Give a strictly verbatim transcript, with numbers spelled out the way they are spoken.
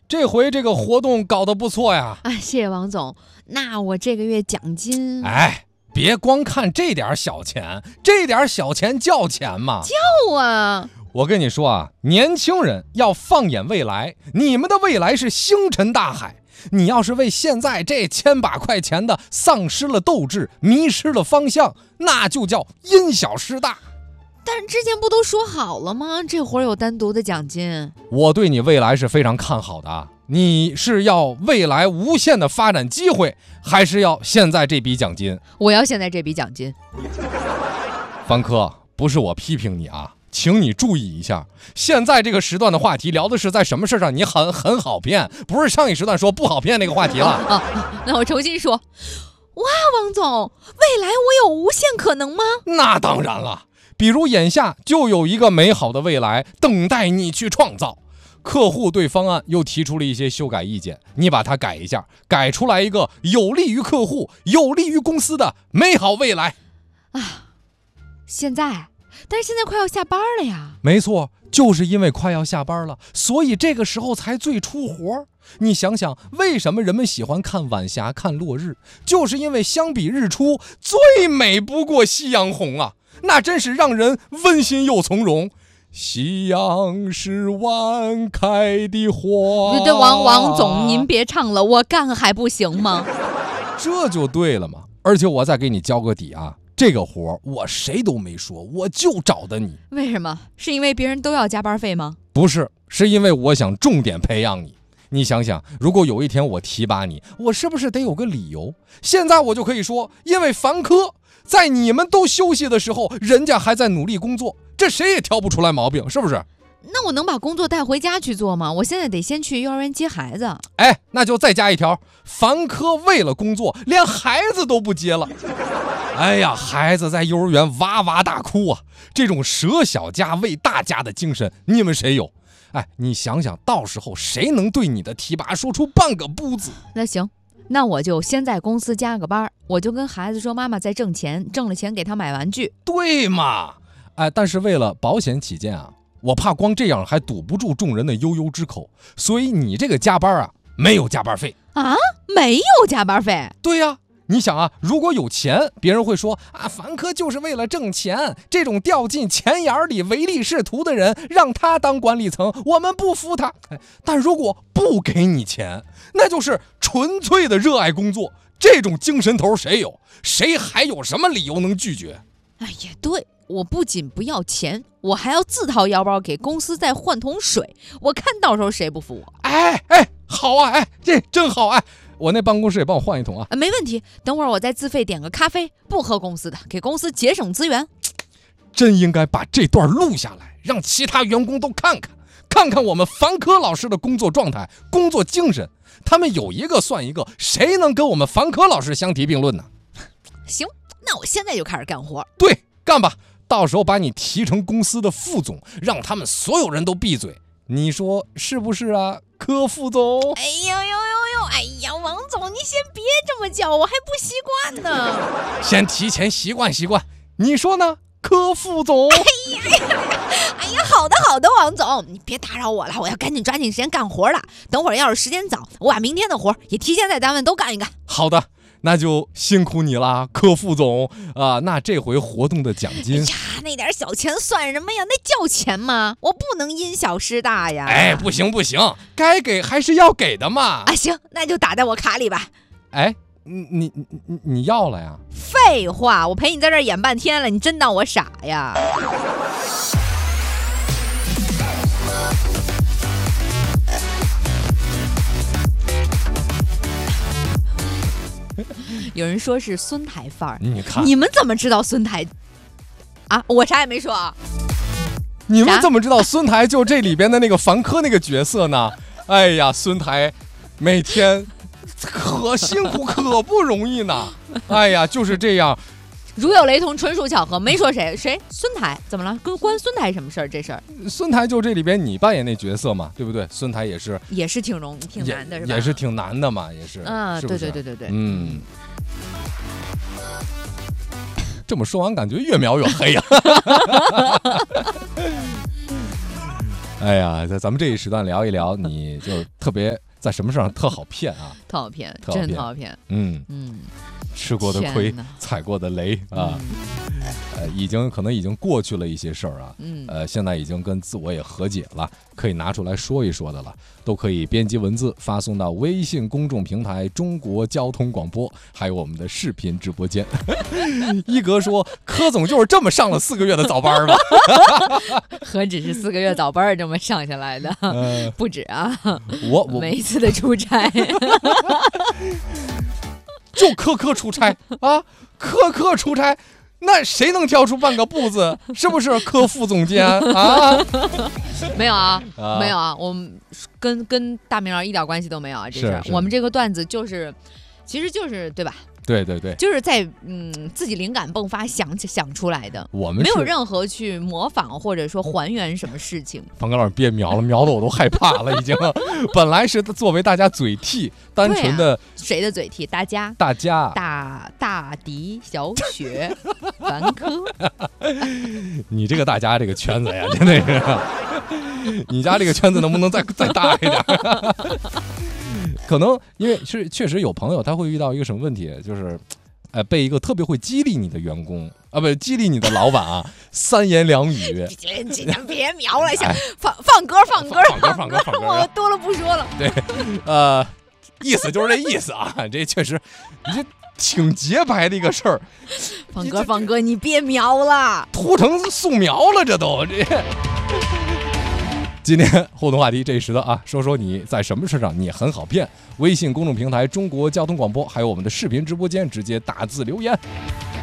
这回这个活动搞得不错呀！ 啊，谢谢王总。那我这个月奖金…… 哎，别光看这点小钱，这点小钱叫钱吗？ 叫啊！ 我跟你说啊，年轻人要放眼未来，你们的未来是星辰大海。你要是为现在这千把块钱的丧失了斗志，迷失了方向，那就叫因小失大。 但是之前不都说好了吗？这会儿有单独的奖金。 我对你未来是非常看好的，你是要未来无限的发展机会，还是要现在这笔奖金？ 我要现在这笔奖金。 凡科，不是我批评你啊，请你注意一下，现在这个时段的话题聊的是在什么事上你很很好骗，不是上一时段说不好骗那个话题了。 啊啊、那我重新说。哇，王总，未来我有无限可能吗？ 那当然了。比如眼下就有一个美好的未来等待你去创造，客户对方案又提出了一些修改意见，你把它改一下，改出来一个有利于客户、有利于公司的美好未来啊！现在，但是现在快要下班了呀。 没错，就是因为快要下班了，所以这个时候才最出活。你想想，为什么人们喜欢看晚霞、看落日？就是因为相比日出，最美不过夕阳红啊！那真是让人温馨又从容。夕阳是晚开的花。 对对，王王总，您别唱了，我干还不行吗？ 这就对了嘛。而且我再给你交个底啊，这个活我谁都没说，我就找的你。 为什么？是因为别人都要加班费吗？ 不是，是因为我想重点培养你。你想想，如果有一天我提拔你，我是不是得有个理由？现在我就可以说，因为凡科在你们都休息的时候，人家还在努力工作，这谁也挑不出来毛病，是不是？ 那我能把工作带回家去做吗？我现在得先去幼儿园接孩子。 哎，那就再加一条，凡科为了工作连孩子都不接了。哎呀，孩子在幼儿园哇哇大哭啊，这种舍小家为大家的精神，你们谁有？哎，你想想，到时候谁能对你的提拔说出半个不字？ 那行，那我就先在公司加个班，我就跟孩子说妈妈在挣钱，挣了钱给他买玩具。 对嘛？哎，但是为了保险起见啊，我怕光这样还堵不住众人的悠悠之口，所以你这个加班啊，没有加班费啊？没有加班费？ 对呀、啊。你想啊，如果有钱，别人会说啊，凡科就是为了挣钱，这种掉进钱眼里唯利是图的人，让他当管理层，我们不服他。哎，但如果不给你钱，那就是纯粹的热爱工作，这种精神头谁有？谁还有什么理由能拒绝？ 哎，也对，我不仅不要钱，我还要自掏腰包给公司再换桶水，我看到时候谁不服我？ 哎哎，好啊，哎，这真好哎。我那办公室也帮我换一桶啊！ 没问题，等会儿我再自费点个咖啡，不喝公司的，给公司节省资源。 真应该把这段录下来，让其他员工都看看，看看我们凡科老师的工作状态、工作精神。他们有一个算一个，谁能跟我们凡科老师相提并论呢？ 行，那我现在就开始干活。 对，干吧！到时候把你提成公司的副总，让他们所有人都闭嘴。你说是不是啊，柯副总？ 哎呦呦呦呦！哎呀，王总，你先别这么叫，我还不习惯呢。 先提前习惯习惯，你说呢，柯副总？ 哎呀哎呀，好的好的，王总，你别打扰我了，我要赶紧抓紧时间干活了。等会儿要是时间早，我把明天的活也提前在单位都干一干。 好的。那就辛苦你啦，柯副总啊、呃！那这回活动的奖金， 哎呀，那点小钱算什么呀？那叫钱吗？我不能因小失大呀！ 哎，不行不行，该给还是要给的嘛！ 啊，行，那就打在我卡里吧。 哎，你你你你要了呀？ 废话，我陪你在这儿演半天了，你真当我傻呀？有人说是孙台范儿， 你看， 你们怎么知道孙台啊？我啥也没说啊。 你们怎么知道孙台就这里边的那个凡科那个角色呢？哎呀，孙台每天可辛苦，可不容易呢。哎呀，就是这样。 如有雷同，纯属巧合，没说谁谁孙台怎么了？跟关孙台什么事儿？这事儿， 孙台就这里边你扮演那角色嘛，对不对？孙台也是也是挺容挺难的，是吧？ 也是挺难的嘛，也是。 嗯， 是不是对对对对对， 嗯。这么说完，感觉越描越黑呀、啊。 哎呀，在咱们这一时段聊一聊，你就特别在什么事上特好骗啊？ 特好骗， 特好骗真特好骗。 嗯嗯， 吃过的亏天哪， 踩过的雷啊， 嗯呃，已经可能已经过去了一些事儿啊， 嗯呃，现在已经跟自我也和解了，可以拿出来说一说的了，都可以编辑文字发送到微信公众平台中国交通广播，还有我们的视频直播间。一格说，柯总就是这么上了四个月的早班吧？ 何止是四个月早班儿这么上下来的， 呃、 不止啊， 我我每一次的出差。 就科科出差啊，科科出差，那谁能挑出半个不字？是不是科副总监啊？ 没有啊， 啊没有啊，我们跟跟大明儿一点关系都没有啊，这是是我们这个段子就是，其实就是对吧？ 对对对， 就是在嗯自己灵感迸发想起想出来的， 我们是没有任何去模仿或者说还原什么事情。 庞哥老师别瞄了，瞄的我都害怕了，已经。本来是作为大家嘴替，单纯的谁的嘴替？大家。 大家， 大大迪、小雪、凡科， 你这个大家这个圈子呀，真的是，你家这个圈子能不能再再大一点？可能因为是确实有朋友他会遇到一个什么问题，就是，呃，被一个特别会激励你的员工啊，不激励你的老板啊，三言两语， 尽量别瞄了，想哎放放歌放歌放歌放歌放歌， 我多了不说了。 对，呃，意思就是这意思啊，这确实，你这挺洁白的一个事儿， 放歌放歌，你别瞄了， 涂成素描了，这都这。今天互动话题这一时段啊，说说你在什么事上你很好骗。微信公众平台中国交通广播，还有我们的视频直播间，直接打字留言。